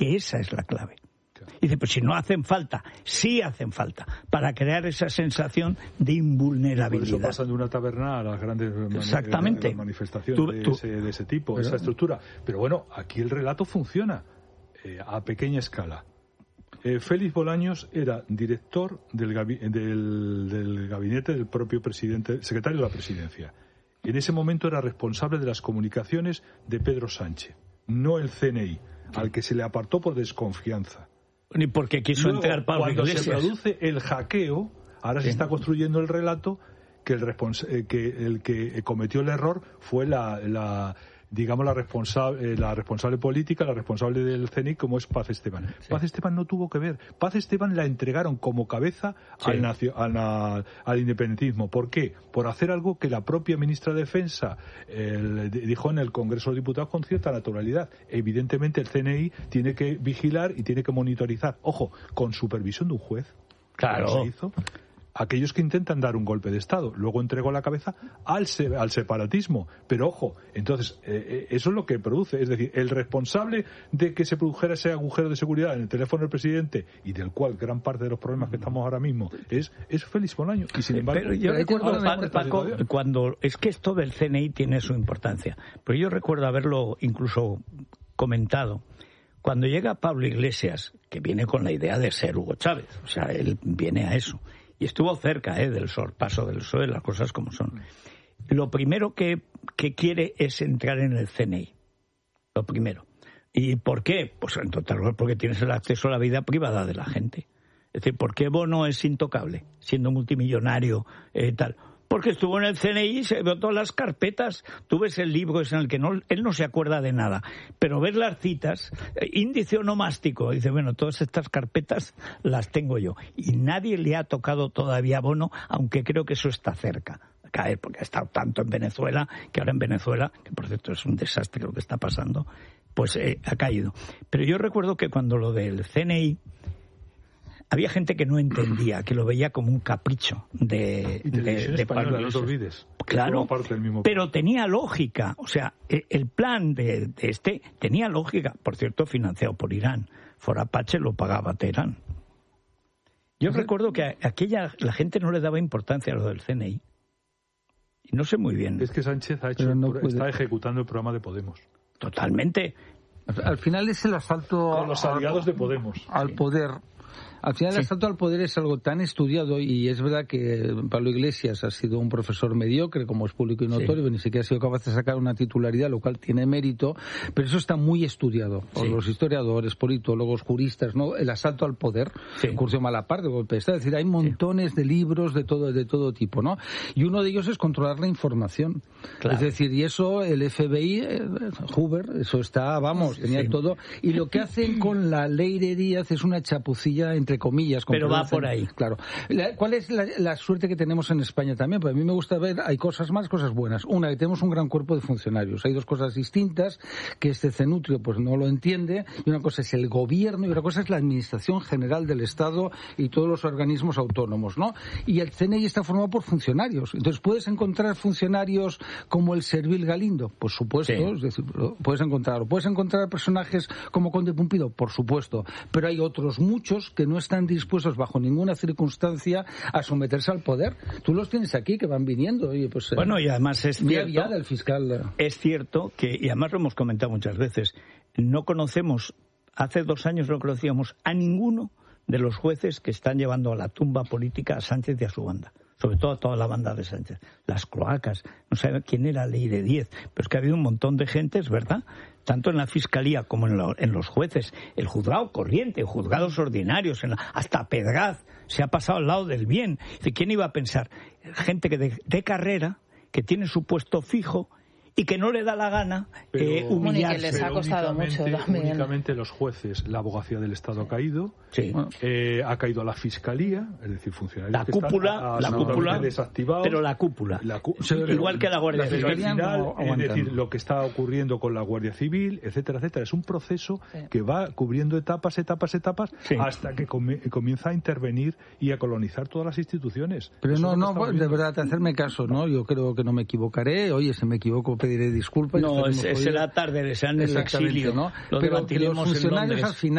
que esa es la clave. Y dice, pues si no hacen falta, sí hacen falta, para crear esa sensación de invulnerabilidad. Por eso pasan de una taberna a las grandes manifestaciones de ese tipo, de esa estructura. Pero bueno, aquí el relato funciona a pequeña escala. Félix Bolaños era director del gabinete del propio presidente, secretario de la presidencia. En ese momento era responsable de las comunicaciones de Pedro Sánchez, no el CNI, al que se le apartó por desconfianza. Ni porque quiso entrar Pablo Iglesias. Cuando se produce el hackeo, ahora se está construyendo el relato que el que cometió el error fue la responsable política, la responsable del CNI, como es Paz Esteban. Sí. Paz Esteban no tuvo que ver. Paz Esteban la entregaron como cabeza al independentismo. ¿Por qué? Por hacer algo que la propia ministra de Defensa dijo en el Congreso de los Diputados con cierta naturalidad. Evidentemente el CNI tiene que vigilar y tiene que monitorizar. Ojo, con supervisión de un juez. Claro. Se hizo. Aquellos que intentan dar un golpe de Estado. Luego entregó la cabeza al separatismo. Pero ojo, entonces, eso es lo que produce. Es decir, el responsable de que se produjera ese agujero de seguridad en el teléfono del presidente, y del cual gran parte de los problemas que estamos ahora mismo es Félix Bolaños. Y sin embargo, pero yo recuerdo, Paco, cuando es que esto del CNI tiene su importancia. Pero yo recuerdo haberlo incluso comentado. Cuando llega Pablo Iglesias, que viene con la idea de ser Hugo Chávez, o sea, él viene a eso. Y estuvo cerca del sorpaso del PSOE, las cosas como son. Lo primero que quiere es entrar en el CNI. Lo primero. ¿Y por qué? Pues en total, porque tienes el acceso a la vida privada de la gente. Es decir, ¿por qué Bono es intocable, siendo multimillonario, tal? Porque estuvo en el CNI y se vio todas las carpetas. Tú ves el libro en el que él no se acuerda de nada, pero ves las citas, índice onomástico, dice, bueno, todas estas carpetas las tengo yo. Y nadie le ha tocado todavía a Bono, aunque creo que eso está cerca a caer, porque ha estado tanto en Venezuela, que ahora en Venezuela, que por cierto es un desastre lo que está pasando, pues ha caído. Pero yo recuerdo que cuando lo del CNI, había gente que no entendía, que lo veía como un capricho de Pablo Iglesias. No te olvides. Claro, pero tenía lógica. O sea, el plan de este tenía lógica. Por cierto, financiado por Irán. Forapache lo pagaba Teherán. Yo recuerdo que la gente no le daba importancia a lo del CNI. Y no sé muy bien. Es que Sánchez está ejecutando el programa de Podemos. Totalmente. Al final es el asalto con los aliados de Podemos. Al poder. Al final el asalto al poder es algo tan estudiado, y es verdad que Pablo Iglesias ha sido un profesor mediocre, como es público y notorio, ni siquiera ha sido capaz de sacar una titularidad, lo cual tiene mérito, pero eso está muy estudiado por los historiadores, politólogos, juristas, ¿no? El asalto al poder, incursión malaparte, golpe de Estado, es decir, hay montones de libros de todo tipo, ¿no? Y uno de ellos es controlar la información. Claro. Es decir, y eso el FBI, Hoover, eso está, tenía todo, y lo que hacen con la ley de Díaz es una chapucilla entre comillas. Pero va por ahí. Claro. ¿Cuál es la suerte que tenemos en España también? Pues a mí me gusta ver, hay cosas malas, cosas buenas. Una, que tenemos un gran cuerpo de funcionarios. Hay dos cosas distintas, que este Cenutrio pues no lo entiende, y una cosa es el gobierno y otra cosa es la administración general del Estado y todos los organismos autónomos, ¿no? Y el CNI está formado por funcionarios. Entonces, ¿puedes encontrar funcionarios como el Servil Galindo? Por supuesto, es decir, puedes encontrarlo. ¿Puedes encontrar personajes como Conde Pumpido? Por supuesto. Pero hay otros muchos que no están dispuestos bajo ninguna circunstancia a someterse al poder. Tú los tienes aquí, que van viniendo. Oye, pues, bueno, y además es cierto, el fiscal. Es cierto que, y además lo hemos comentado muchas veces, hace 2 años no conocíamos a ninguno de los jueces que están llevando a la tumba política a Sánchez y a su banda. Sobre todo a toda la banda de Sánchez. Las cloacas, no sabe quién era Ley de 10, pero es que ha habido un montón de gentes, ¿verdad? Tanto en la Fiscalía como en los jueces. El juzgado corriente, juzgados ordinarios, hasta Pedraz se ha pasado al lado del bien. ¿Quién iba a pensar? Gente que de carrera, que tiene su puesto fijo y que no le da la gana humillarse. Que les ha costado mucho también. Únicamente los jueces, la abogacía del Estado ha caído, ha caído a la Fiscalía, es decir, funcionarios la cúpula, desactivados. Pero la cúpula, igual que la Guardia Civil. Al final, es decir, lo que está ocurriendo con la Guardia Civil, etcétera, etcétera, es un proceso que va cubriendo etapas, hasta que comienza a intervenir y a colonizar todas las instituciones. Pero de verdad, hacerme caso, ¿no? Yo creo que no me equivocaré. Oye, si me equivoco, pediré disculpas. No, será tarde, será en el exilio, ¿no? Lo pero que los funcionarios al final